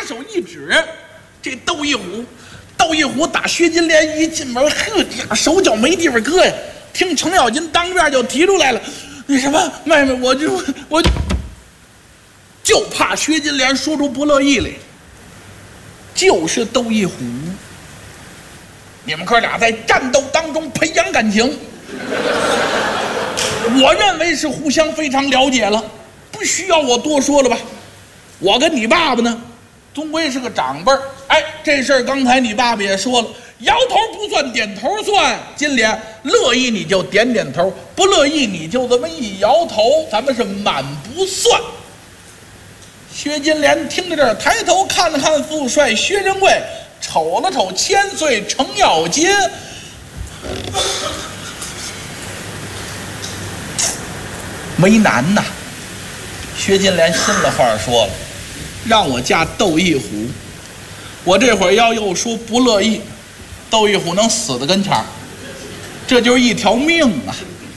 手一指，这窦一虎打薛金莲一进门，呵家手脚没地方搁呀。听程咬金当面就提出来了，那什么妹妹，我就怕薛金莲说出不乐意来。就是窦一虎，你们哥俩在战斗当中培养感情，我认为是互相非常了解了，不需要我多说了吧？我跟你爸爸呢，终归是个长辈儿。哎，这事儿刚才你爸爸也说了，摇头不算，点头算。金莲乐意你就点点头，不乐意你就这么一摇头，咱们是满不算。薛金莲听到这儿，抬头看了看副帅薛仁贵，瞅了瞅千岁程咬金，为难呐。薛金莲心里话说了，让我嫁窦一虎，我这会儿又说不乐意，窦一虎能死在跟前儿，这就是一条命啊。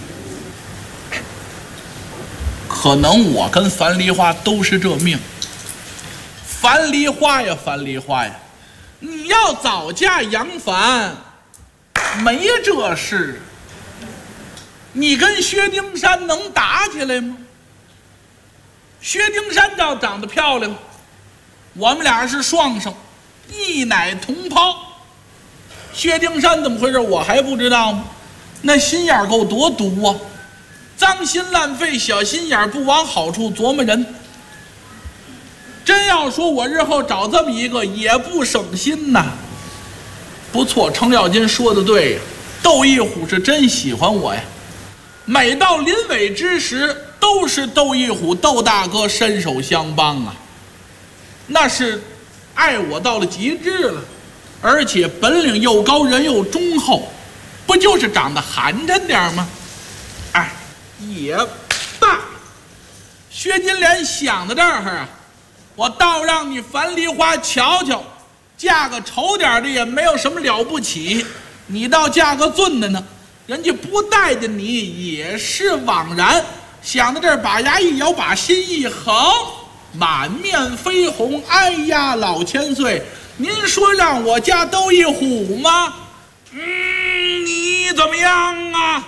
可能我跟樊梨花都是这命。樊梨花呀，你要早嫁杨凡，没这事。你跟薛丁山能打起来吗？薛丁山倒长得漂亮，我们俩是双生，一奶同胞。薛丁山怎么回事我还不知道吗？那心眼够多毒啊，脏心烂肺，小心眼不往好处琢磨人。真要说我日后找这么一个也不省心呐。不错，程咬金说的对呀，窦一虎是真喜欢我呀。每到临危之时，都是窦一虎窦大哥伸手相帮啊，那是爱我到了极致了。而且本领又高，人又忠厚，不就是长得寒碜点吗？哎，也罢。薛金莲想到这儿啊，我倒让你樊梨花瞧瞧，嫁个丑点的也没有什么了不起，你倒嫁个俊的呢，人家不待见你也是枉然。想到这儿，把牙一咬，把心一横，满面绯红。哎呀，老千岁，您说让我嫁窦一虎吗？你怎么样啊？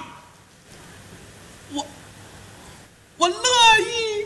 我乐意。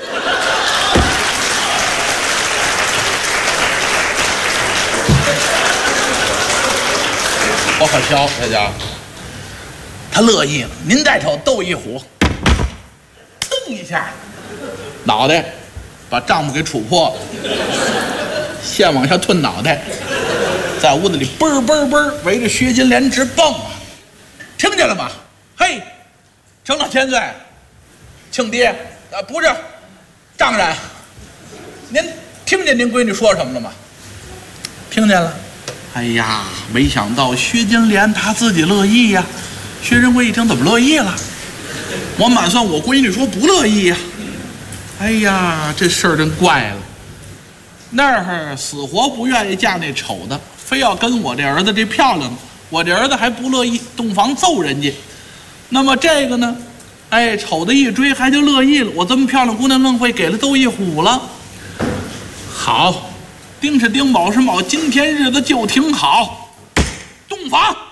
我可瞧这家伙，他乐意了。您再瞅窦一虎，蹭一下，脑袋把帐篷给杵破了，线往下褪脑袋，在屋子里嘣儿嘣儿嘣儿围着薛金莲直蹦啊！听见了吗？嘿，程老千岁，庆爹，不是，丈人，您听见您闺女说什么了吗？听见了。哎呀，没想到薛金莲她自己乐意呀。薛仁贵一听，怎么乐意了？我满算我闺女说不乐意呀。哎呀，这事儿真怪了。那儿死活不愿意嫁那丑的，非要跟我这儿子这漂亮的，我这儿子还不乐意，洞房揍人家。那么这个呢，哎，丑的一追还就乐意了。我这么漂亮姑娘愣会给了窦一虎了。好，丁是丁，卯是卯，今天日子就挺好，洞房。